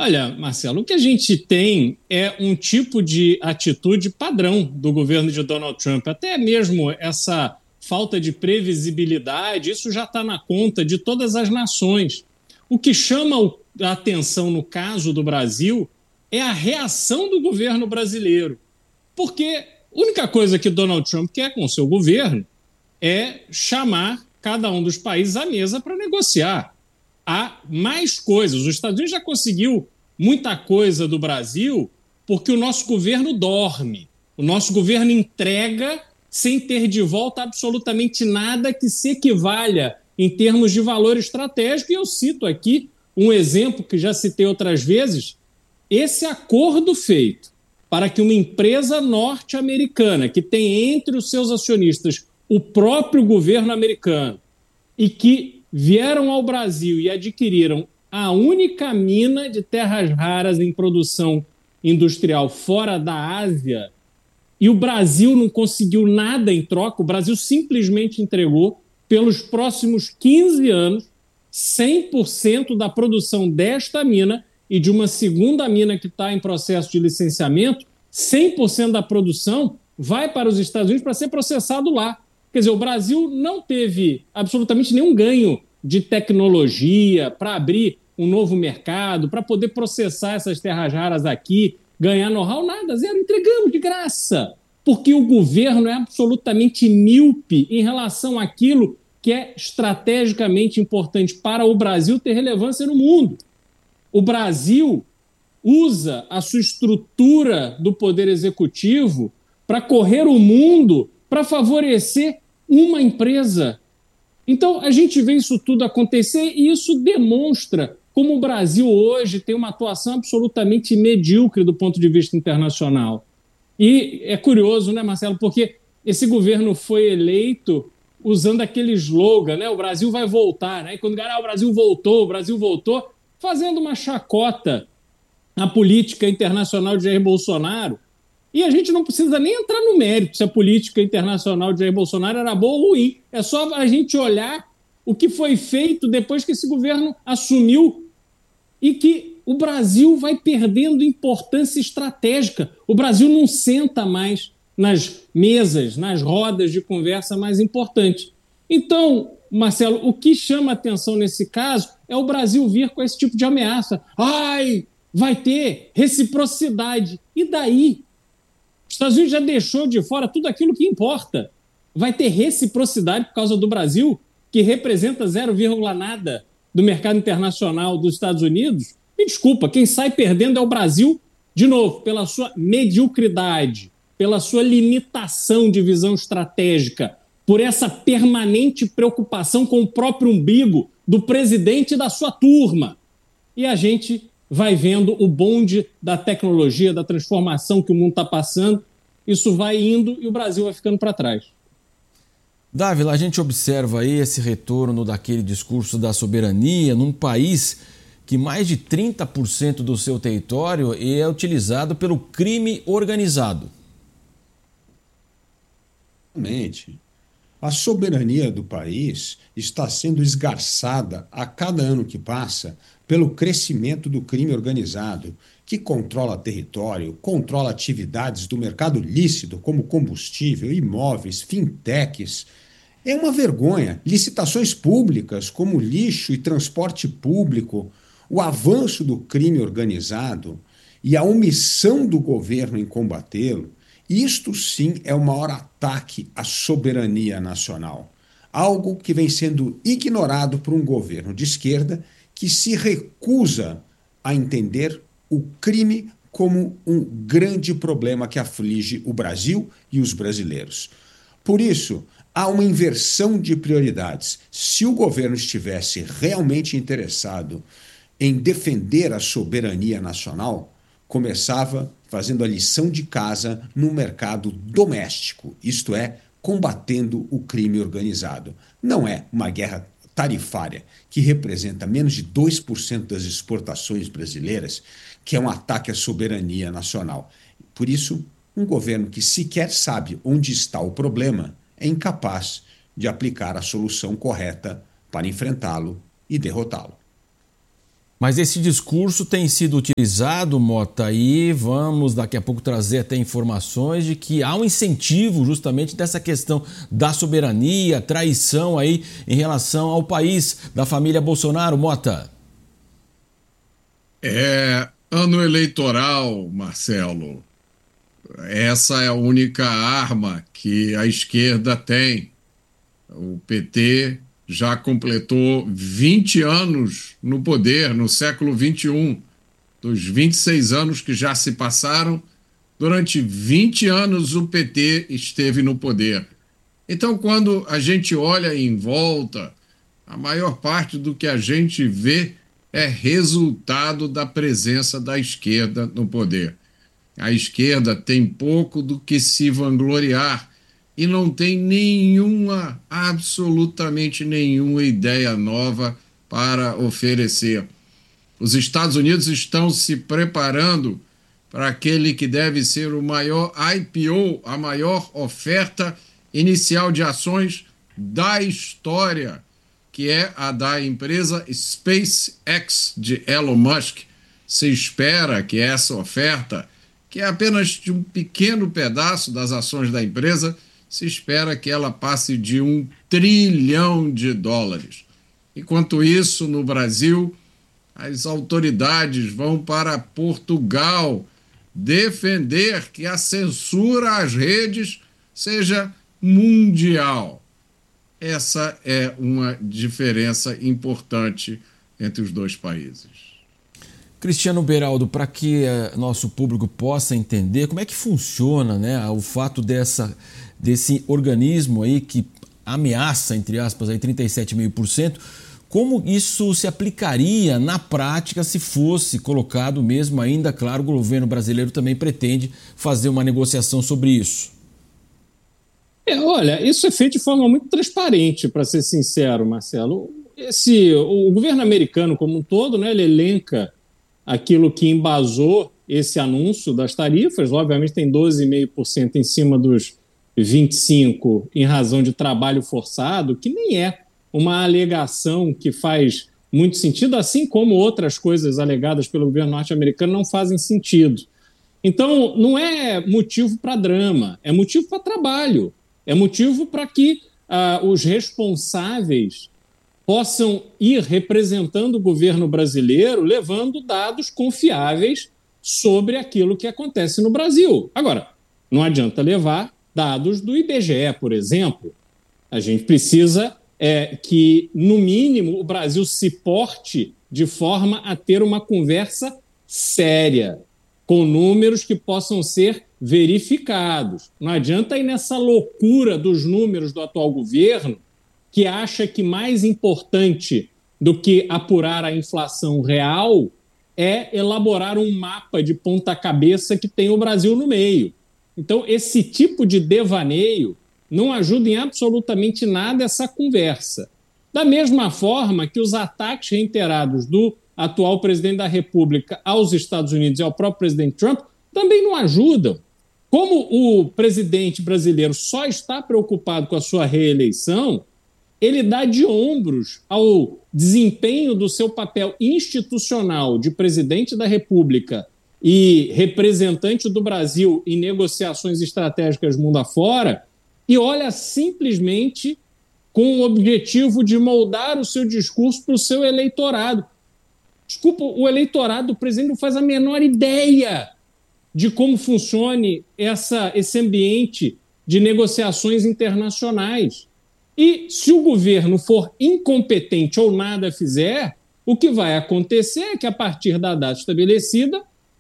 Olha, Marcelo, o que a gente tem é um tipo de atitude padrão do governo de Donald Trump. Até mesmo essa falta de previsibilidade, isso já está na conta de todas as nações. O que chama a atenção no caso do Brasil é a reação do governo brasileiro. Porque a única coisa que Donald Trump quer com o seu governo é chamar cada um dos países à mesa para negociar. Há mais coisas. Os Estados Unidos já conseguiu muita coisa do Brasil porque o nosso governo dorme. O nosso governo entrega sem ter de volta absolutamente nada que se equivalha em termos de valor estratégico. E eu cito aqui um exemplo que já citei outras vezes. Esse acordo feito para que uma empresa norte-americana, que tem entre os seus acionistas o próprio governo americano, e que vieram ao Brasil e adquiriram a única mina de terras raras em produção industrial fora da Ásia, e o Brasil não conseguiu nada em troca, o Brasil simplesmente entregou, pelos próximos 15 anos, 100% da produção desta mina e de uma segunda mina que está em processo de licenciamento, 100% da produção vai para os Estados Unidos para ser processado lá. Quer dizer, o Brasil não teve absolutamente nenhum ganho de tecnologia para abrir um novo mercado, para poder processar essas terras raras aqui, ganhar know-how, nada, zero, entregamos de graça. Porque o governo é absolutamente míope em relação àquilo que é estrategicamente importante para o Brasil ter relevância no mundo. O Brasil usa a sua estrutura do poder executivo para correr o mundo, para favorecer uma empresa. Então, a gente vê isso tudo acontecer e isso demonstra como o Brasil hoje tem uma atuação absolutamente medíocre do ponto de vista internacional. E é curioso, né, Marcelo, porque esse governo foi eleito usando aquele slogan, né, o Brasil vai voltar, né? E quando o Brasil voltou, fazendo uma chacota na política internacional de Jair Bolsonaro. E a gente não precisa nem entrar no mérito se a política internacional de Jair Bolsonaro era boa ou ruim. É só a gente olhar o que foi feito depois que esse governo assumiu e que o Brasil vai perdendo importância estratégica. O Brasil não senta mais nas mesas, nas rodas de conversa mais importantes. Então, Marcelo, o que chama atenção nesse caso é o Brasil vir com esse tipo de ameaça. Ai, vai ter reciprocidade. E daí? Os Estados Unidos já deixou de fora tudo aquilo que importa. Vai ter reciprocidade por causa do Brasil, que representa 0, nada do mercado internacional dos Estados Unidos? Me desculpa, quem sai perdendo é o Brasil, de novo, pela sua mediocridade, pela sua limitação de visão estratégica, por essa permanente preocupação com o próprio umbigo do presidente e da sua turma. E a gente vai vendo o bonde da tecnologia, da transformação que o mundo está passando, isso vai indo e o Brasil vai ficando para trás. Dávila, a gente observa aí esse retorno daquele discurso da soberania num país que mais de 30% do seu território é utilizado pelo crime organizado. Realmente, a soberania do país está sendo esgarçada a cada ano que passa pelo crescimento do crime organizado, que controla território, controla atividades do mercado lícito, como combustível, imóveis, fintechs. É uma vergonha. Licitações públicas, como lixo e transporte público, o avanço do crime organizado e a omissão do governo em combatê-lo, isto sim é o maior ataque à soberania nacional. Algo que vem sendo ignorado por um governo de esquerda que se recusa a entender o crime como um grande problema que aflige o Brasil e os brasileiros. Por isso, há uma inversão de prioridades. Se o governo estivesse realmente interessado em defender a soberania nacional, começava fazendo a lição de casa no mercado doméstico, isto é, combatendo o crime organizado. Não é uma guerra tarifária, que representa menos de 2% das exportações brasileiras, que é um ataque à soberania nacional. Por isso, um governo que sequer sabe onde está o problema é incapaz de aplicar a solução correta para enfrentá-lo e derrotá-lo. Mas esse discurso tem sido utilizado, Mota, e vamos daqui a pouco trazer até informações de que há um incentivo justamente dessa questão da soberania, traição aí em relação ao país da família Bolsonaro, Mota. É ano eleitoral, Marcelo. Essa é a única arma que a esquerda tem. O PT já completou 20 anos no poder, no século XXI. Dos 26 anos que já se passaram, durante 20 anos o PT esteve no poder. Então, quando a gente olha em volta, a maior parte do que a gente vê é resultado da presença da esquerda no poder. A esquerda tem pouco do que se vangloriar e não tem absolutamente nenhuma ideia nova para oferecer. Os Estados Unidos estão se preparando para aquele que deve ser o maior IPO, a maior oferta inicial de ações da história, que é a da empresa SpaceX de Elon Musk. Se espera que essa oferta, que é apenas de um pequeno pedaço das ações da empresa, se espera que ela passe de $1 trilhão. Enquanto isso, no Brasil, as autoridades vão para Portugal defender que a censura às redes seja mundial. Essa é uma diferença importante entre os dois países. Cristiano Beraldo, para que nosso público possa entender como é que funciona, né, o fato desse organismo aí que ameaça, entre aspas, aí 37,5%, como isso se aplicaria na prática se fosse colocado mesmo ainda, claro, o governo brasileiro também pretende fazer uma negociação sobre isso. Olha, isso é feito de forma muito transparente, para ser sincero, Marcelo. O governo americano como um todo, né, ele elenca aquilo que embasou esse anúncio das tarifas. Obviamente tem 12,5% em cima dos 25% em razão de trabalho forçado, que nem é uma alegação que faz muito sentido, assim como outras coisas alegadas pelo governo norte-americano não fazem sentido. Então, não é motivo para drama, é motivo para trabalho. É motivo para que os responsáveis possam ir representando o governo brasileiro, levando dados confiáveis sobre aquilo que acontece no Brasil. Agora, não adianta levar dados do IBGE, por exemplo. A gente precisa que, no mínimo, o Brasil se porte de forma a ter uma conversa séria, com números que possam ser verificados. Não adianta ir nessa loucura dos números do atual governo, que acha que mais importante do que apurar a inflação real é elaborar um mapa de ponta-cabeça que tem o Brasil no meio. Então, esse tipo de devaneio não ajuda em absolutamente nada essa conversa. Da mesma forma que os ataques reiterados do atual presidente da República aos Estados Unidos e ao próprio presidente Trump também não ajudam. Como o presidente brasileiro só está preocupado com a sua reeleição, ele dá de ombros ao desempenho do seu papel institucional de presidente da República e representante do Brasil em negociações estratégicas mundo afora, e olha simplesmente com o objetivo de moldar o seu discurso para o seu eleitorado. Desculpa, o eleitorado do presidente não faz a menor ideia de como funcione esse ambiente de negociações internacionais. E se o governo for incompetente ou nada fizer, o que vai acontecer é que, a partir da data estabelecida,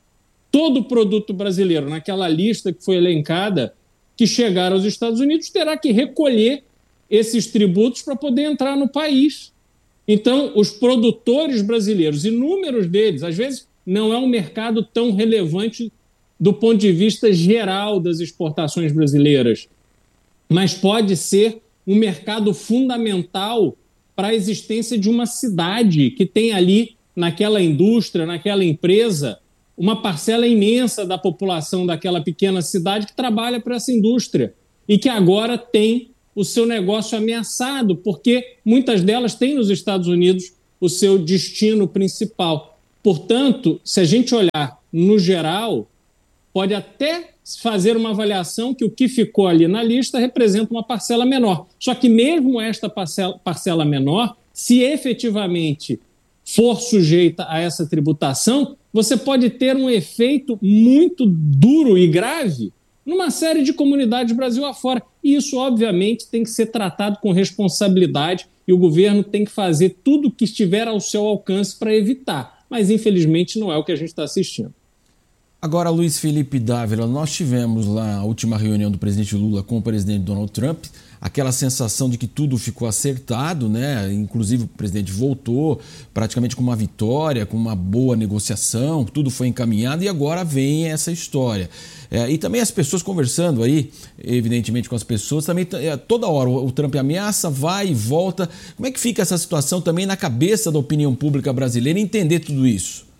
todo o produto brasileiro naquela lista que foi elencada, que chegar aos Estados Unidos, terá que recolher esses tributos para poder entrar no país. Então, os produtores brasileiros, inúmeros deles, às vezes não é um mercado tão relevante do ponto de vista geral das exportações brasileiras, mas pode ser um mercado fundamental para a existência de uma cidade que tem ali, naquela indústria, naquela empresa, uma parcela imensa da população daquela pequena cidade que trabalha para essa indústria e que agora tem o seu negócio ameaçado, porque muitas delas têm nos Estados Unidos o seu destino principal. Portanto, se a gente olhar no geral, pode até fazer uma avaliação que o que ficou ali na lista representa uma parcela menor. Só que mesmo esta parcela menor, se efetivamente for sujeita a essa tributação, você pode ter um efeito muito duro e grave numa série de comunidades Brasil afora. E isso, obviamente, tem que ser tratado com responsabilidade e o governo tem que fazer tudo o que estiver ao seu alcance para evitar. Mas, infelizmente, não é o que a gente está assistindo. Agora, Luiz Felipe Dávila, nós tivemos lá a última reunião do presidente Lula com o presidente Donald Trump, aquela sensação de que tudo ficou acertado, né? Inclusive o presidente voltou praticamente com uma vitória, com uma boa negociação, tudo foi encaminhado e agora vem essa história. E também as pessoas conversando aí, evidentemente com as pessoas, também toda hora o Trump ameaça, vai e volta. Como é que fica essa situação também na cabeça da opinião pública brasileira entender tudo isso?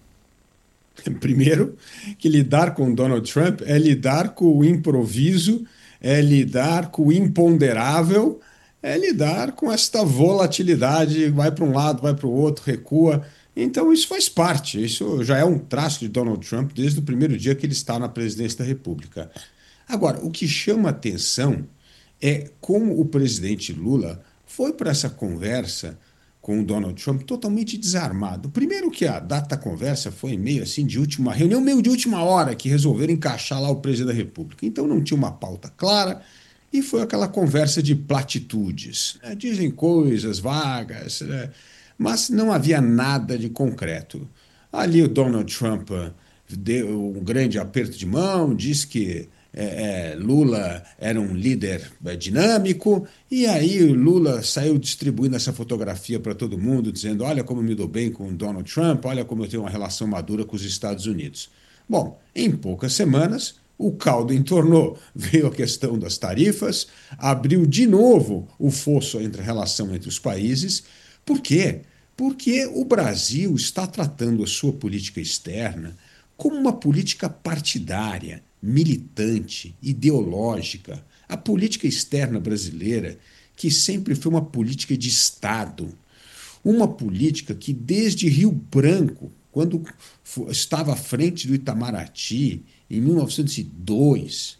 Primeiro, que lidar com Donald Trump é lidar com o improviso, é lidar com o imponderável, é lidar com esta volatilidade, vai para um lado, vai para o outro, recua. Então isso faz parte, isso já é um traço de Donald Trump desde o primeiro dia que ele está na presidência da República. Agora, o que chama atenção é como o presidente Lula foi para essa conversa com o Donald Trump totalmente desarmado. Primeiro que a data da conversa foi meio assim de última reunião, meio de última hora que resolveram encaixar lá o presidente da República. Então não tinha uma pauta clara e foi aquela conversa de platitudes. Dizem coisas vagas, mas não havia nada de concreto. Ali o Donald Trump deu um grande aperto de mão, disse que Lula era um líder dinâmico, e aí o Lula saiu distribuindo essa fotografia para todo mundo, dizendo: olha como eu me dou bem com o Donald Trump, olha como eu tenho uma relação madura com os Estados Unidos. Bom, em poucas semanas, o caldo entornou, veio a questão das tarifas, abriu de novo o fosso entre a relação entre os países. Por quê? Porque o Brasil está tratando a sua política externa como uma política partidária, militante, ideológica. A política externa brasileira, que sempre foi uma política de Estado, uma política que desde Rio Branco, quando estava à frente do Itamaraty, em 1902,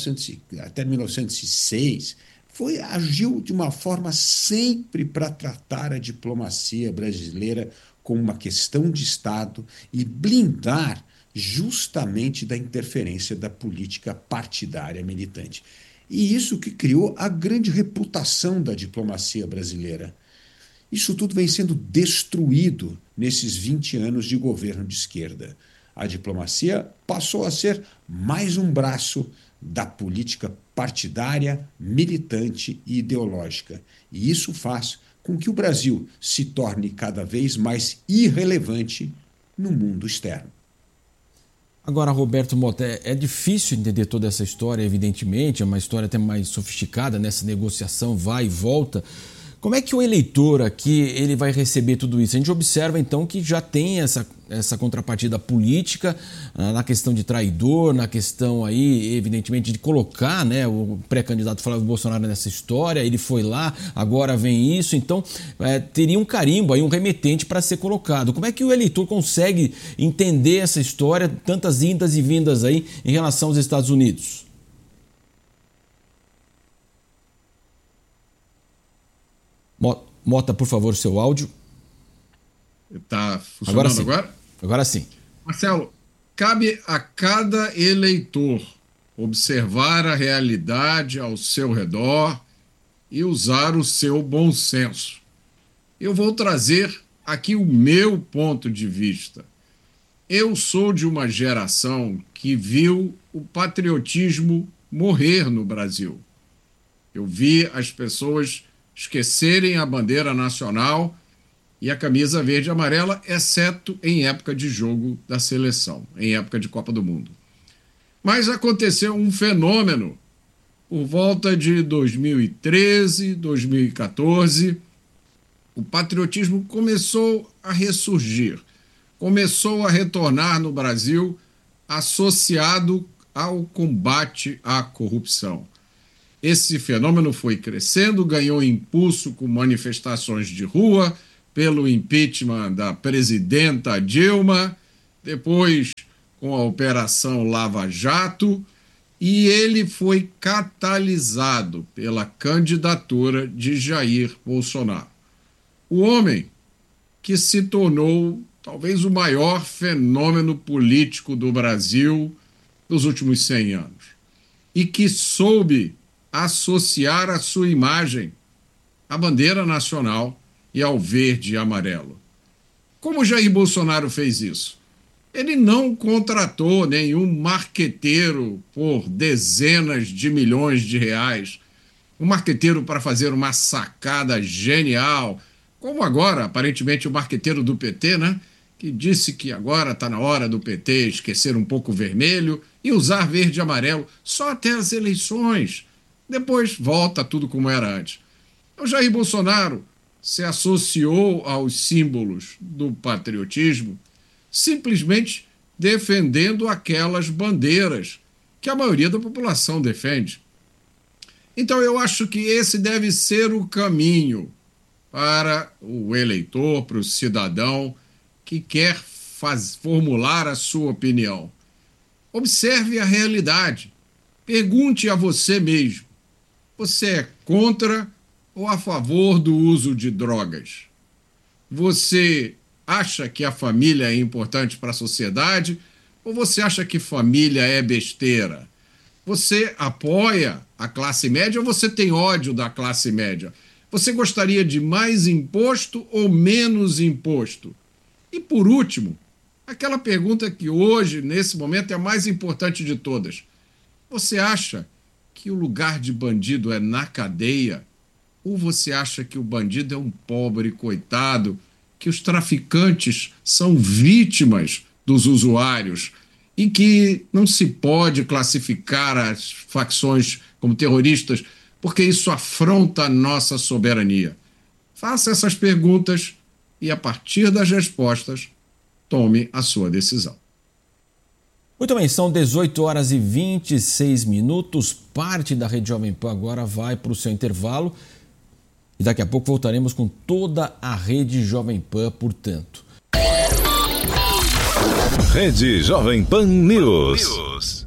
até 1906, agiu de uma forma sempre para tratar a diplomacia brasileira como uma questão de Estado e blindar justamente da interferência da política partidária militante. E isso que criou a grande reputação da diplomacia brasileira. Isso tudo vem sendo destruído nesses 20 anos de governo de esquerda. A diplomacia passou a ser mais um braço da política partidária, militante e ideológica. E isso faz com que o Brasil se torne cada vez mais irrelevante no mundo externo. Agora, Roberto Mota, é difícil entender toda essa história, evidentemente, é uma história até mais sofisticada nessa negociação, vai e volta. Como é que o eleitor aqui ele vai receber tudo isso? A gente observa, então, que já tem essa contrapartida política na questão de traidor, na questão aí, evidentemente, de colocar, né, o pré-candidato Flávio Bolsonaro nessa história. Ele foi lá, agora vem isso. Então, teria um carimbo aí, um remetente para ser colocado. Como é que o eleitor consegue entender essa história, tantas indas e vindas aí em relação aos Estados Unidos? Mota, por favor, seu áudio. Está funcionando agora? Agora sim. Marcelo, cabe a cada eleitor observar a realidade ao seu redor e usar o seu bom senso. Eu vou trazer aqui o meu ponto de vista. Eu sou de uma geração que viu o patriotismo morrer no Brasil. Eu vi as pessoas esquecerem a bandeira nacional e a camisa verde e amarela, exceto em época de jogo da seleção, em época de Copa do Mundo. Mas aconteceu um fenômeno por volta de 2013, 2014. O patriotismo começou a ressurgir, começou a retornar no Brasil associado ao combate à corrupção. Esse fenômeno foi crescendo, ganhou impulso com manifestações de rua, pelo impeachment da presidenta Dilma, depois com a Operação Lava Jato, e ele foi catalisado pela candidatura de Jair Bolsonaro. O homem que se tornou talvez o maior fenômeno político do Brasil dos últimos 100 anos e que soube associar a sua imagem à bandeira nacional e ao verde e amarelo. Como Jair Bolsonaro fez isso? Ele não contratou nenhum marqueteiro por dezenas de milhões de reais, um marqueteiro para fazer uma sacada genial, como agora, aparentemente, o marqueteiro do PT, né? Que disse que agora está na hora do PT esquecer um pouco o vermelho e usar verde e amarelo só até as eleições. Depois volta tudo como era antes. O Jair Bolsonaro se associou aos símbolos do patriotismo simplesmente defendendo aquelas bandeiras que a maioria da população defende. Então eu acho que esse deve ser o caminho para o eleitor, para o cidadão que quer formular a sua opinião. Observe a realidade. Pergunte a você mesmo: você é contra ou a favor do uso de drogas? Você acha que a família é importante para a sociedade ou você acha que família é besteira? Você apoia a classe média ou você tem ódio da classe média? Você gostaria de mais imposto ou menos imposto? E por último, aquela pergunta que hoje, nesse momento, é a mais importante de todas. Você acha que o lugar de bandido é na cadeia? Ou você acha que o bandido é um pobre coitado, que os traficantes são vítimas dos usuários e que não se pode classificar as facções como terroristas porque isso afronta a nossa soberania? Faça essas perguntas e, a partir das respostas, tome a sua decisão. Muito bem, são 18h26. Parte da Rede Jovem Pan agora vai para o seu intervalo. E daqui a pouco voltaremos com toda a Rede Jovem Pan, portanto. Rede Jovem Pan News.